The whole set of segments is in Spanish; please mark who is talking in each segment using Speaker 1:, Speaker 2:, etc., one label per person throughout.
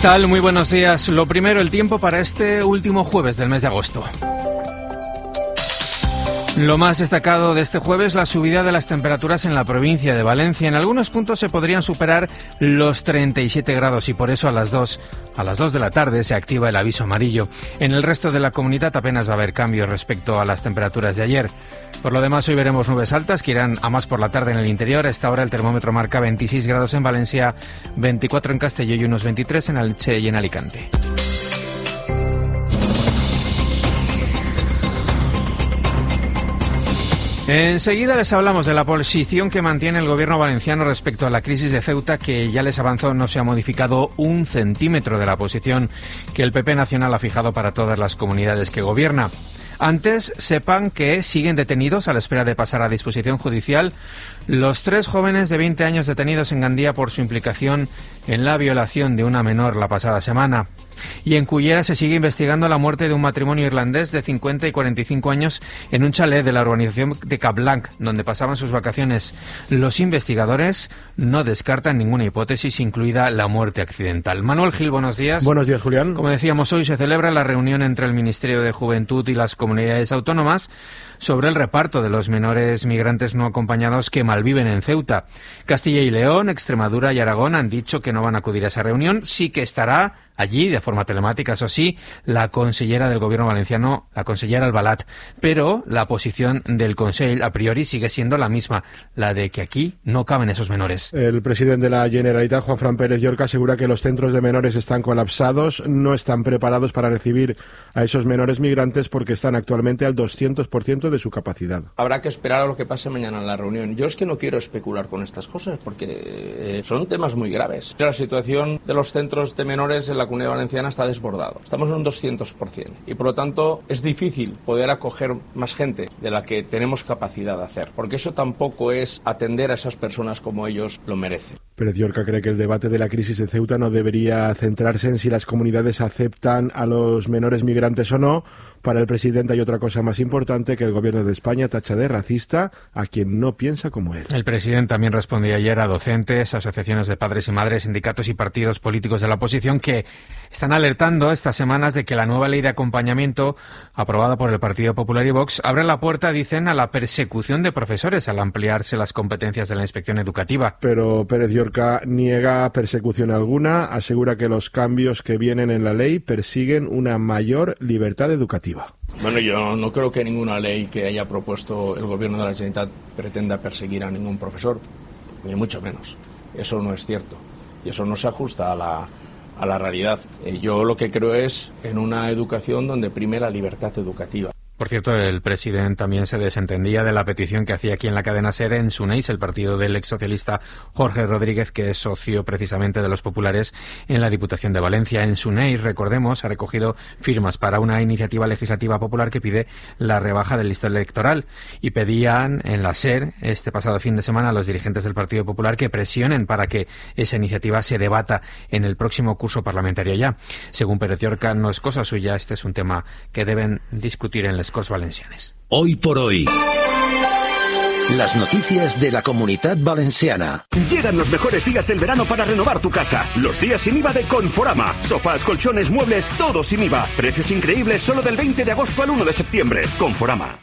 Speaker 1: tal? Muy buenos días. Lo primero, el tiempo para este último jueves del mes de agosto. Lo más destacado de este jueves, la subida de las temperaturas en la provincia de Valencia. En algunos puntos se podrían superar los 37 grados y por eso a las 2 de la tarde se activa el aviso amarillo. En el resto de la comunidad apenas va a haber cambios respecto a las temperaturas de ayer. Por lo demás, hoy veremos nubes altas que irán a más por la tarde en el interior. A esta hora el termómetro marca 26 grados en Valencia, 24 en Castelló y unos 23 en Elche y en Alicante. Enseguida les hablamos de la posición que mantiene el gobierno valenciano respecto a la crisis de Ceuta, que ya les avanzó no se ha modificado un centímetro de la posición que el PP nacional ha fijado para todas las comunidades que gobierna. Antes, sepan que siguen detenidos a la espera de pasar a disposición judicial los 3 jóvenes de 20 años detenidos en Gandía por su implicación en la violación de una menor la pasada semana. Y en Cullera se sigue investigando la muerte de un matrimonio irlandés de 50 y 45 años en un chalet de la urbanización de Capblanc, donde pasaban sus vacaciones. Los investigadores no descartan ninguna hipótesis, incluida la muerte accidental. Manuel Gil, buenos días.
Speaker 2: Buenos días, Julián.
Speaker 1: Como decíamos, hoy se celebra la reunión entre el Ministerio de Juventud y las comunidades autónomas sobre el reparto de los menores migrantes no acompañados que malviven en Ceuta. Castilla y León, Extremadura y Aragón han dicho que no van a acudir a esa reunión. Sí que estará allí, de forma telemática, eso sí, la consellera del gobierno valenciano, la consellera Albalat. Pero la posición del Consell, a priori, sigue siendo la misma, la de que aquí no caben esos menores.
Speaker 2: El presidente de la Generalitat, Juanfran Pérez Llorca, asegura que los centros de menores están colapsados, no están preparados para recibir a esos menores migrantes porque están actualmente al 200% de su capacidad.
Speaker 3: Habrá que esperar a lo que pase mañana en la reunión. Yo es que no quiero especular con estas cosas porque son temas muy graves. La situación de los centros de menores en la Comunidad Valenciana está desbordado. Estamos en un 200% y por lo tanto es difícil poder acoger más gente de la que tenemos capacidad de hacer, porque eso tampoco es atender a esas personas como ellos lo merecen.
Speaker 2: Pérez Llorca cree que el debate de la crisis de Ceuta no debería centrarse en si las comunidades aceptan a los menores migrantes o no. Para el presidente hay otra cosa más importante, que el gobierno de España tacha de racista a quien no piensa como él.
Speaker 1: El presidente también respondió ayer a docentes, asociaciones de padres y madres, sindicatos y partidos políticos de la oposición que están alertando estas semanas de que la nueva ley de acompañamiento aprobada por el Partido Popular y Vox abre la puerta, dicen, a la persecución de profesores al ampliarse las competencias de la inspección educativa.
Speaker 2: Pero Pérez Llorca niega persecución alguna, asegura que los cambios que vienen en la ley persiguen una mayor libertad educativa.
Speaker 3: Bueno, yo no creo que ninguna ley que haya propuesto el gobierno de la Generalitat pretenda perseguir a ningún profesor, ni mucho menos. Eso no es cierto y eso no se ajusta a la realidad. Yo lo que creo es en una educación donde prime la libertad educativa.
Speaker 1: Por cierto, el presidente también se desentendía de la petición que hacía aquí en la cadena SER en SUNEIS, el partido del exsocialista Jorge Rodríguez, que es socio precisamente de los populares en la Diputación de Valencia. En SUNEIS, recordemos, ha recogido firmas para una iniciativa legislativa popular que pide la rebaja del listón electoral y pedían en la SER este pasado fin de semana a los dirigentes del Partido Popular que presionen para que esa iniciativa se debata en el próximo curso parlamentario ya. Según Pérez Llorca, no es cosa suya, este es un tema que deben discutir en las Corts Valencianes.
Speaker 4: Hoy por hoy. Las noticias de la Comunidad Valenciana.
Speaker 5: Llegan los mejores días del verano para renovar tu casa. Los días sin IVA de Conforama. Sofás, colchones, muebles, todo sin IVA. Precios increíbles solo del 20 de agosto al 1 de septiembre. Conforama.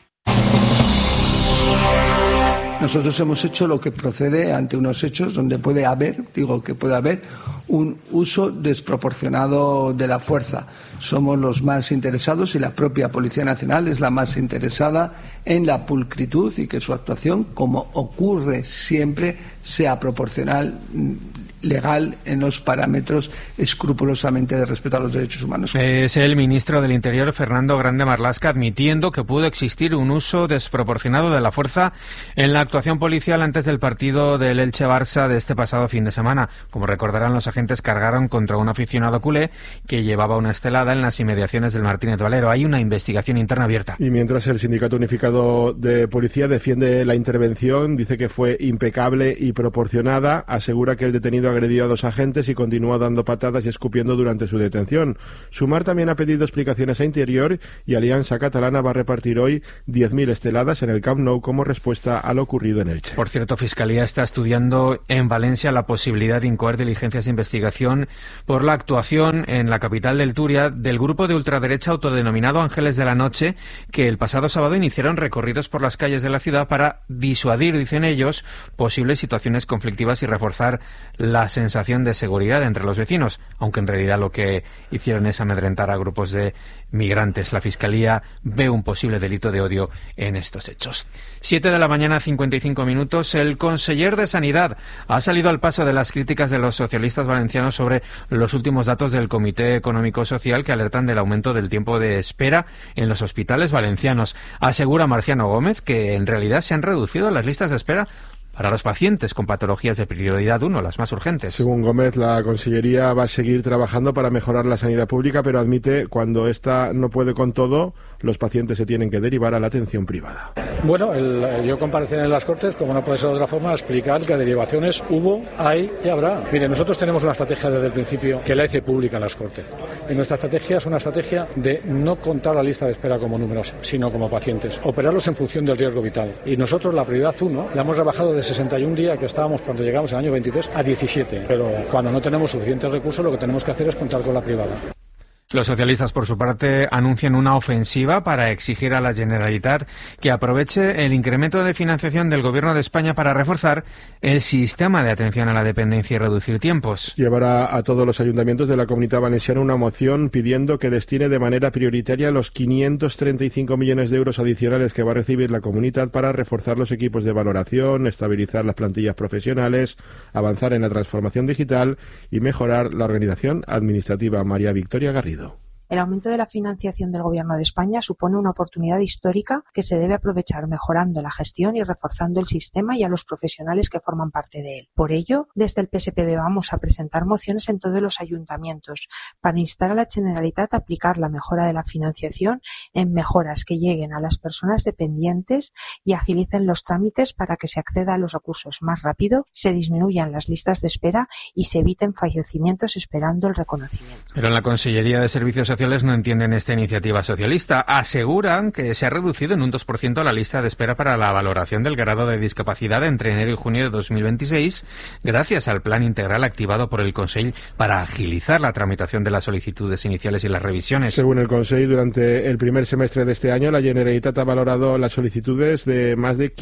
Speaker 6: Nosotros hemos hecho lo que procede ante unos hechos donde puede haber un uso desproporcionado de la fuerza. Somos los más interesados y la propia Policía Nacional es la más interesada en la pulcritud y que su actuación, como ocurre siempre, sea proporcional, legal, en los parámetros escrupulosamente de respeto a los derechos humanos.
Speaker 1: Es el ministro del Interior, Fernando Grande Marlaska, admitiendo que pudo existir un uso desproporcionado de la fuerza en la actuación policial antes del partido del Elche-Barça de este pasado fin de semana. Como recordarán, los agentes cargaron contra un aficionado culé que llevaba una estelada en las inmediaciones del Martínez Valero. Hay una investigación interna abierta.
Speaker 2: Y mientras el Sindicato Unificado de Policía defiende la intervención, dice que fue impecable y proporcionada, asegura que el detenido agredió a 2 agentes y continuó dando patadas y escupiendo durante su detención. Sumar también ha pedido explicaciones a Interior y Alianza Catalana va a repartir hoy 10.000 esteladas en el Camp Nou como respuesta a lo ocurrido en Elche.
Speaker 1: Por cierto, Fiscalía está estudiando en Valencia la posibilidad de incoar diligencias de investigación por la actuación en la capital del Turia del grupo de ultraderecha autodenominado Ángeles de la Noche, que el pasado sábado iniciaron recorridos por las calles de la ciudad para disuadir, dicen ellos, posibles situaciones conflictivas y reforzar la sensación de seguridad entre los vecinos, aunque en realidad lo que hicieron es amedrentar a grupos de migrantes. La Fiscalía ve un posible delito de odio en estos hechos. 7:55 a.m. El conseller de Sanidad ha salido al paso de las críticas de los socialistas valencianos sobre los últimos datos del Comité Económico Social que alertan del aumento del tiempo de espera en los hospitales valencianos. Asegura Marciano Gómez que en realidad se han reducido las listas de espera para los pacientes con patologías de prioridad 1, las más urgentes.
Speaker 2: Según Gómez, la Consellería va a seguir trabajando para mejorar la sanidad pública, pero admite cuando esta no puede con todo, los pacientes se tienen que derivar a la atención privada.
Speaker 7: Bueno, yo comparecí en las Cortes, como no puede ser de otra forma, a explicar que derivaciones hubo, hay y habrá. Mire, nosotros tenemos una estrategia desde el principio que la hice pública en las Cortes. Y nuestra estrategia es una estrategia de no contar la lista de espera como números, sino como pacientes. Operarlos en función del riesgo vital. Y nosotros la prioridad 1 la hemos rebajado de 61 días que estábamos cuando llegamos en el año 23 a 17. Pero cuando no tenemos suficientes recursos, lo que tenemos que hacer es contar con la privada.
Speaker 1: Los socialistas, por su parte, anuncian una ofensiva para exigir a la Generalitat que aproveche el incremento de financiación del Gobierno de España para reforzar el sistema de atención a la dependencia y reducir tiempos.
Speaker 2: Llevará a todos los ayuntamientos de la Comunidad Valenciana una moción pidiendo que destine de manera prioritaria los 535 millones de euros adicionales que va a recibir la Comunidad para reforzar los equipos de valoración, estabilizar las plantillas profesionales, avanzar en la transformación digital y mejorar la organización administrativa. María Victoria Garrido.
Speaker 8: El aumento de la financiación del Gobierno de España supone una oportunidad histórica que se debe aprovechar mejorando la gestión y reforzando el sistema y a los profesionales que forman parte de él. Por ello, desde el PSPB vamos a presentar mociones en todos los ayuntamientos para instar a la Generalitat a aplicar la mejora de la financiación en mejoras que lleguen a las personas dependientes y agilicen los trámites para que se acceda a los recursos más rápido, se disminuyan las listas de espera y se eviten fallecimientos esperando el reconocimiento.
Speaker 1: Pero en la Consellería de Servicios Sociales no entienden esta iniciativa socialista. Aseguran que se ha reducido en un 2% la lista de espera para la valoración del grado de discapacidad entre enero y junio de 2026 gracias al plan integral activado por el Consell para agilizar la tramitación de las solicitudes iniciales y las revisiones.
Speaker 2: Según el Consell, durante el primer semestre de este año, la Generalitat ha valorado las solicitudes de más de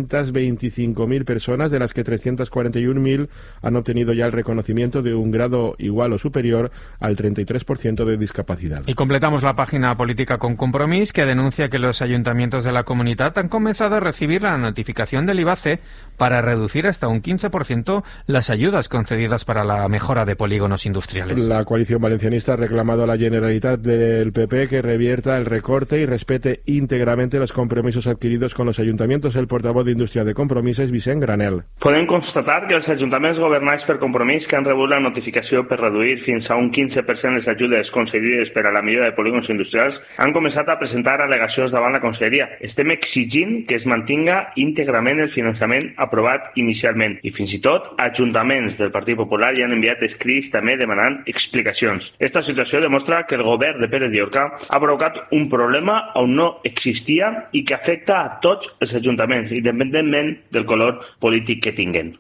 Speaker 2: 525.000 personas, de las que 341.000 han obtenido ya el reconocimiento de un grado igual o superior al 33% de discapacidad.
Speaker 1: Y completamos la página política con Compromís, que denuncia que los ayuntamientos de la comunidad han comenzado a recibir la notificación del IBACE para reducir hasta un 15% las ayudas concedidas para la mejora de polígonos industriales.
Speaker 2: La coalición valencianista ha reclamado a la Generalitat del PP que revierta el recorte y respete íntegramente los compromisos adquiridos con los ayuntamientos. El portavoz de Indústria de Compromís és Vicent Granel.
Speaker 9: Podem constatar que els ajuntaments governats per Compromís que han rebut la notificació per reduir fins a un 15% les ajudes concedides per a la millora de polígons industrials han començat a presentar al·legacions davant la Conselleria. Estem exigint que es mantinga íntegrament el finançament aprovat inicialment i fins i tot ajuntaments del Partit Popular ja han enviat escrits també demanant explicacions. Esta situació demostra que el govern de Pérez Lliorca ha provocat un problema on no existia i que afecta a tots els ajuntaments, independentment del color polític que tinguen.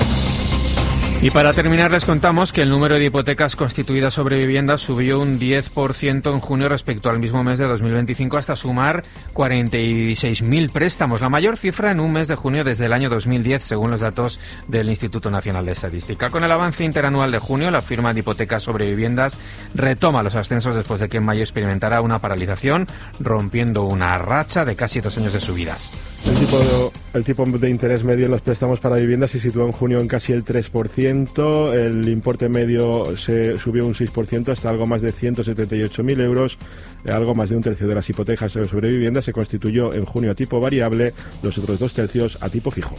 Speaker 1: Y para terminar les contamos que el número de hipotecas constituidas sobre viviendas subió un 10% en junio respecto al mismo mes de 2025 hasta sumar 46.000 préstamos, la mayor cifra en un mes de junio desde el año 2010 según los datos del Instituto Nacional de Estadística. Con el avance interanual de junio, la firma de hipotecas sobre viviendas retoma los ascensos después de que en mayo experimentara una paralización, rompiendo una racha de casi 2 años de subidas.
Speaker 2: El tipo de interés medio en los préstamos para viviendas se situó en junio en casi el 3%, el importe medio se subió un 6% hasta algo más de 178.000 euros, algo más de un tercio de las hipotecas sobre viviendas se constituyó en junio a tipo variable, los otros 2 tercios a tipo fijo.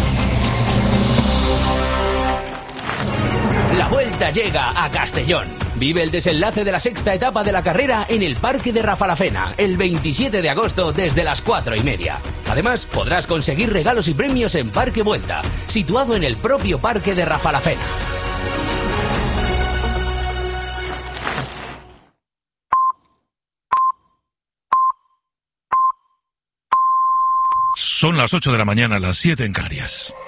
Speaker 10: La Vuelta llega a Castellón. Vive el desenlace de la sexta etapa de la carrera en el Parque de Rafalafena, el 27 de agosto desde las 4:30. Además, podrás conseguir regalos y premios en Parque Vuelta, situado en el propio Parque de Rafalafena.
Speaker 11: Son las 8 de la mañana, las 7 en Canarias.